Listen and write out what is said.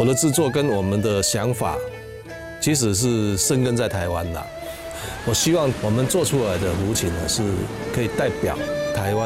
我的制作跟我们的想法，其实是生根在台湾啦。我希望我们做出来的炉琴呢，是可以代表台湾